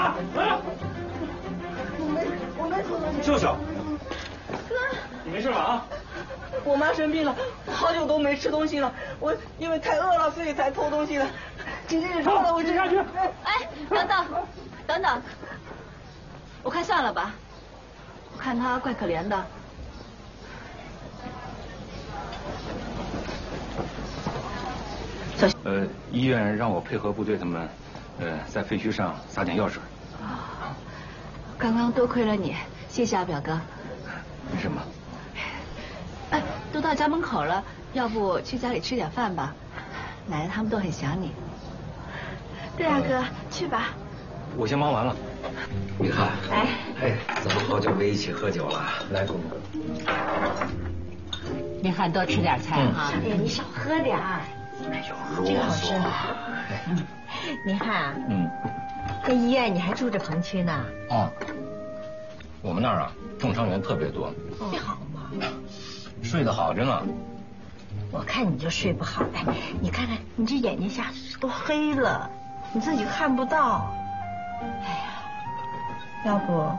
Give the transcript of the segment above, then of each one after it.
我没偷东西。 秀秀， 哥， 你没事吧？啊？ 我妈生病了，好久都没吃东西了。我因为太饿了，所以才偷东西的。今天也偷了，我吃下去。 哎，等等，我看算了吧，我看他怪可怜的。 医院让我配合部队他们，在废墟上撒点药水。 啊，刚刚多亏了你，谢谢啊，表哥。 没什么。 哎，都到家门口了，要不去家里吃点饭吧？奶奶他们都很想你。对啊，哥，去吧。 我先忙完了。 你看，咱们好久没一起喝酒了，来，公公。 明翰多吃点菜哈。 哎呀，你少喝点儿。 哎呦，啰嗦。 明翰，在医院你还住着棚区呢？ 哦，我们那儿啊，重伤员特别多。 你好吗？ 睡得好着呢。 我看你就睡不好，哎，你看看你这眼睛下都黑了，你自己看不到。哎呀，要不，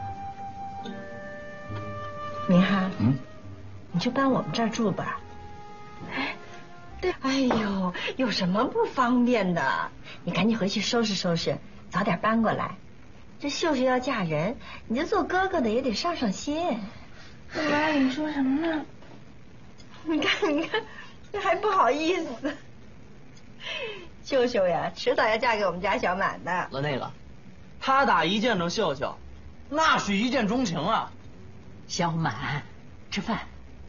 明翰，你就搬我们这儿住吧。哎，对，哎呦，有什么不方便的？你赶紧回去收拾收拾，早点搬过来。这秀秀要嫁人，你这做哥哥的也得上上心。 妈，你说什么呢？ 你看，这还不好意思。秀秀呀，迟早要嫁给我们家小满的。 那个，他打一见着秀秀，那是一见钟情啊。 小满，吃饭。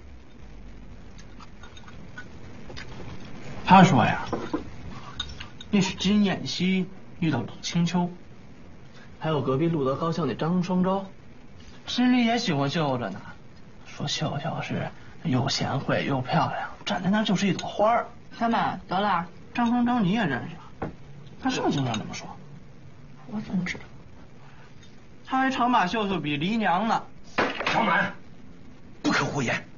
他说呀，那是金燕西遇到鲁清秋， 还有隔壁路德高校那张双昭， 心里也喜欢秀秀呢。说秀秀是又贤惠又漂亮，站在那就是一朵花儿。 小满，得了， 张双昭你也认识啊？他是不是经常这么说？ 我怎么知道？ 他还常把秀秀比黎娘呢。 小满，不可胡言。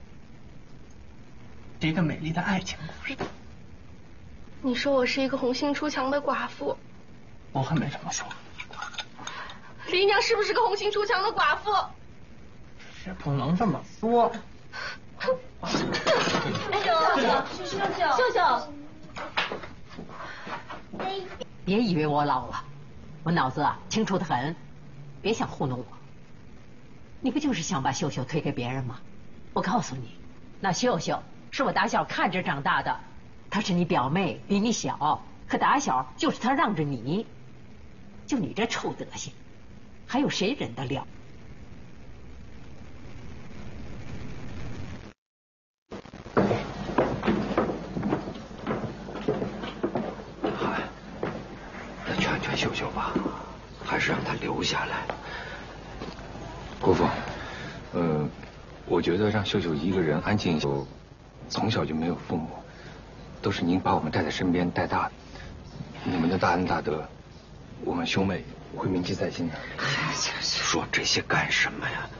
一个美丽的爱情故事。 你说我是一个红杏出墙的寡妇， 我可没这么说。 黎娘是不是个红杏出墙的寡妇？ 也不能这么说。 秀秀， 别以为我老了，我脑子啊清楚得很，别想糊弄我。你不就是想把秀秀推给别人吗？我告诉你，那秀秀是我打小看着长大的，她是你表妹，比你小，可打小就是她让着你。就你这臭德行，还有谁忍得了？ 劝劝秀秀吧，还是让她留下来。 姑父，我觉得让秀秀一个人安静。从小就没有父母，都是您把我们带在身边带大的。你们的大恩大德，我们兄妹会铭记在心的。 说这些干什么呀？